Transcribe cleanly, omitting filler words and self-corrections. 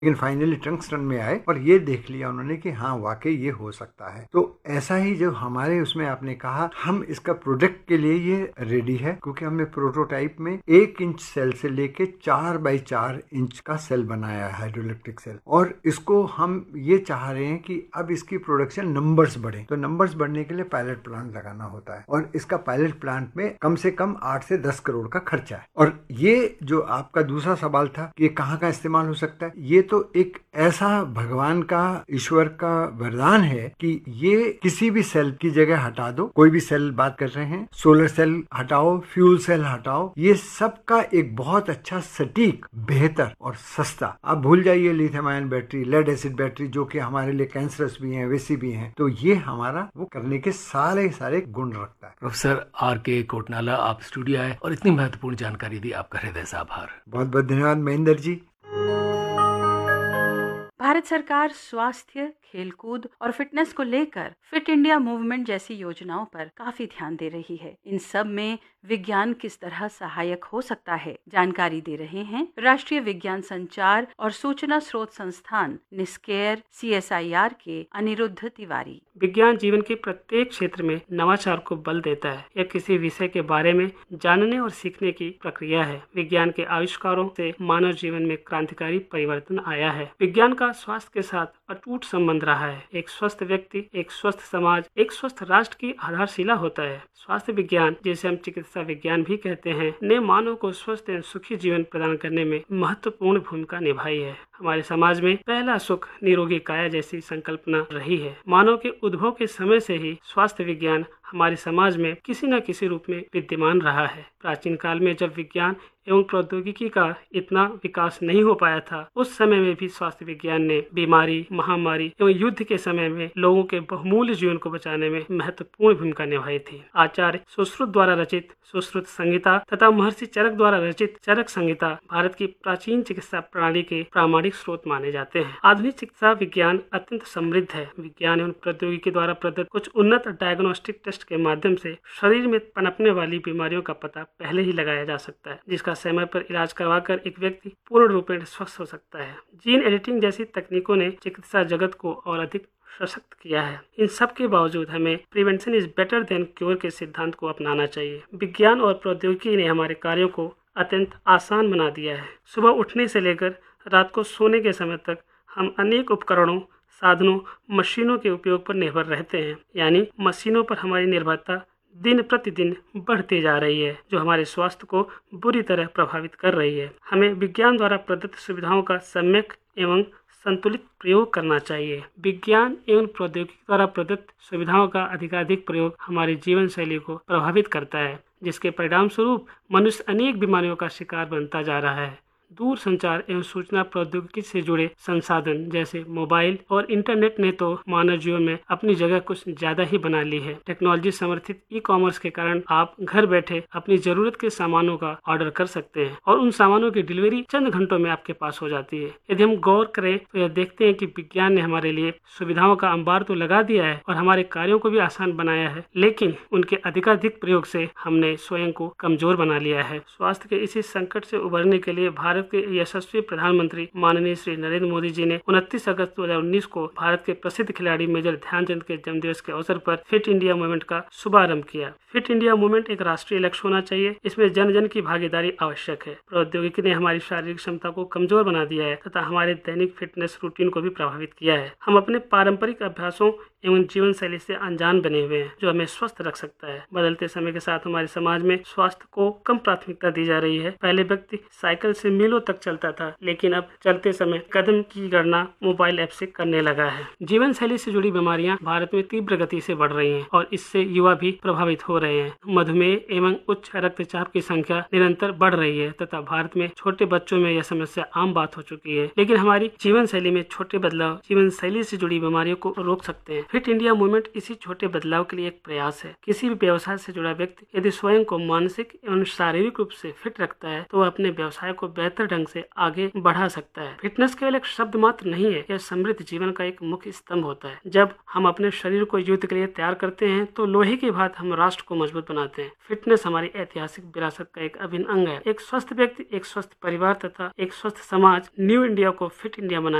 लेकिन finally tungsten में आए और ये देख लिया उन्होंने कि हाँ वाकई ये हो सकता है। तो ऐसा ही जो हमारे उसमें आपने कहा हम इसका प्रोडक्ट के लिए ये रेडी है, क्योंकि हमने प्रोटोटाइप में 1 इंच सेल से लेके 4x4 इंच का सेल बनाया है, हाइड्रोइलेक्ट्रिक सेल, और इसको हम ये चाह रहे हैं कि अब इसकी प्रोडक्शन नंबर्स बढ़े। तो नंबर्स बढ़ने के लिए पायलट प्लांट लगाना होता है, और इसका पायलट प्लांट में कम से कम 8 से 10 करोड़ का खर्चा है। और ये जो आपका दूसरा सवाल था कि कहाँ का इस्तेमाल हो सकता है, ये तो एक ऐसा भगवान का, ईश्वर का वरदान है कि ये किसी भी सेल की जगह हटा दो, कोई भी सेल बात कर रहे हैं, सोलर सेल हटाओ, फ्यूल सेल हटाओ, ये सब का एक बहुत अच्छा, सटीक, बेहतर और सस्ता। आप भूल जाइए lithium ion battery, lead acid battery जो कि हमारे लिए कैंसरस भी हैं, वैसी भी हैं। तो ये हमारा वो करने के सारे गुण रखता है। Professor R.K. कोटनाला, आप स्टूडियो आए और इतनी महत्वपूर्ण जानकारी दी, आपका हृदय से आभार। बहुत बहुत धन्यवाद महेंद्र जी। भारत सरकार स्वास्थ्य, खेलकूद और फिटनेस को लेकर फिट इंडिया मूवमेंट जैसी योजनाओं पर काफी ध्यान दे रही है। इन सब में विज्ञान किस तरह सहायक हो सकता है, जानकारी दे रहे हैं राष्ट्रीय विज्ञान संचार और सूचना स्रोत संस्थान निस्केयर CSIR के अनिरुद्ध तिवारी। विज्ञान जीवन के प्रत्येक क्षेत्र में नवाचार को बल देता है। यह किसी विषय के बारे में जानने और सीखने की प्रक्रिया है। विज्ञान के आविष्कारों से मानव जीवन में क्रांतिकारी परिवर्तन आया है। विज्ञान का स्वास्थ्य के साथ अटूट संबंध रहा है। एक स्वस्थ व्यक्ति, एक स्वस्थ समाज, एक स्वस्थ राष्ट्र की आधारशिला होता है। स्वास्थ्य विज्ञान, जिसे हम चिकित्सा विज्ञान भी कहते हैं, ने मानव को स्वस्थ एवं सुखी जीवन प्रदान करने में महत्वपूर्ण भूमिका निभाई है। हमारे समाज में पहला सुख निरोगी काया जैसी संकल्पना रही है। मानव के उद्भव के समय से ही स्वास्थ्य विज्ञान हमारे समाज में किसी न किसी रूप में विद्यमान रहा है। प्राचीन काल में जब विज्ञान एवं प्रौद्योगिकी का इतना विकास नहीं हो पाया था, उस समय में भी स्वास्थ्य विज्ञान ने बीमारी, महामारी एवं युद्ध के समय में लोगों के बहुमूल्य जीवन को बचाने में महत्वपूर्ण भूमिका निभाई थी। आचार्य सुश्रुत द्वारा रचित सुश्रुत संहिता तथा महर्षि चरक द्वारा रचित चरक संहिता भारत की प्राचीन चिकित्सा प्रणाली के प्रामाणिक स्रोत माने जाते हैं। आधुनिक चिकित्सा विज्ञान अत्यंत समृद्ध है। विज्ञान एवं प्रौद्योगिकी द्वारा प्रदत्त कुछ उन्नत डायग्नोस्टिक टेस्ट के माध्यम से शरीर में पनपने वाली बीमारियों का पता पहले ही लगाया जा सकता है, जिसका समय पर इलाज करवाकर एक व्यक्ति पूर्ण रूप में स्वस्थ हो सकता है। जीन एडिटिंग जैसी तकनीकों ने चिकित्सा जगत को और अधिक सशक्त किया है। इन सब के बावजूद हमें prevention is better than cure के सिद्धांत को अपनाना चाहिए। विज्ञान और प्रौद्योगिकी ने हमारे कार्यों को अत्यंत आसान बना दिया है। सुबह उठने से लेकर रात को सोने के समय तक हम अनेक उपकरणों, साधनों, मशीनों के उपयोग पर निर्भर रहते हैं। यानी मशीनों पर हमारी निर्भरता दिन प्रतिदिन बढ़ती जा रही है, जो हमारे स्वास्थ्य को बुरी तरह प्रभावित कर रही है। हमें विज्ञान द्वारा प्रदत्त सुविधाओं का सम्यक एवं संतुलित प्रयोग करना चाहिए। विज्ञान एवं प्रौद्योगिकी द्वारा प्रदत्त सुविधाओं का अधिकाधिक प्रयोग हमारी जीवन शैली को प्रभावित करता है, जिसके परिणाम स्वरूप मनुष्य अनेक बीमारियों का शिकार बनता जा रहा है। दूर संचार एवं सूचना प्रौद्योगिकी से जुड़े संसाधन जैसे मोबाइल और इंटरनेट ने तो मानव जीवन में अपनी जगह कुछ ज्यादा ही बना ली है। टेक्नोलॉजी समर्थित ई-कॉमर्स के कारण आप घर बैठे अपनी जरूरत के सामानों का ऑर्डर कर सकते हैं और उन सामानों की डिलीवरी चंद घंटों में आपके पास हो जाती है। यदि हम गौर करें तो यह देखते हैं कि विज्ञान ने हमारे लिए सुविधाओं का अंबार तो लगा दिया है और हमारे कार्यों को भी आसान बनाया है, लेकिन उनके अधिकाधिक प्रयोग से हमने स्वयं को कमजोर बना लिया है। स्वास्थ्य के इसी संकट से उबरने के लिए भारत के यशस्वी प्रधानमंत्री माननीय श्री नरेंद्र मोदी जी ने 29 अगस्त 2019 को भारत के प्रसिद्ध खिलाड़ी मेजर ध्यानचंद के जन्मदिवस के अवसर पर फिट इंडिया मूवमेंट का शुभारंभ किया। फिट इंडिया मूवमेंट एक राष्ट्रीय लक्ष्य होना चाहिए। इसमें जन जन की भागीदारी आवश्यक है। प्रौद्योगिकी ने हमारी शारीरिक क्षमता को कमजोर बना दिया है तथा हमारे दैनिक फिटनेस रूटीन को भी प्रभावित किया है। हम अपने पारंपरिक अभ्यासों एवं जीवन शैली से अनजान बने हुए हैं, जो हमें स्वस्थ रख सकता है। बदलते समय के साथ हमारे समाज में स्वास्थ्य को कम प्राथमिकता दी जा रही है। पहले व्यक्ति साइकिल से मीलों तक चलता था, लेकिन अब चलते समय कदम की गणना मोबाइल ऐप से करने लगा है। जीवन शैली से जुड़ी बीमारियां भारत में तीव्र गति से बढ़ रही हैं और इससे युवा भी प्रभावित हो रहे हैं। मधुमेह एवं उच्च रक्तचाप की संख्या निरंतर बढ़ रही है तथा भारत में छोटे बच्चों में यह समस्या आम बात हो चुकी है। लेकिन हमारी जीवन शैली में छोटे बदलाव जीवन शैली से जुड़ी बीमारियों को रोक सकते हैं। फिट इंडिया मूवमेंट इसी छोटे बदलाव के लिए एक प्रयास है। किसी भी व्यवसाय से जुड़ा व्यक्ति यदि स्वयं को मानसिक एवं शारीरिक रूप से फिट रखता है तो वह अपने व्यवसाय को बेहतर बेहतर ढंग से आगे बढ़ा सकता है। फिटनेस केवल एक शब्द मात्र नहीं है, यह समृद्ध जीवन का एक मुख्य स्तंभ होता है। जब हम अपने शरीर को युद्ध के लिए तैयार करते हैं तो लोहे की भांति हम राष्ट्र को मजबूत बनाते हैं। फिटनेस हमारी ऐतिहासिक विरासत का एक अभिन्न अंग है। एक स्वस्थ व्यक्ति, एक स्वस्थ परिवार तथा एक स्वस्थ समाज न्यू इंडिया को फिट इंडिया बनाने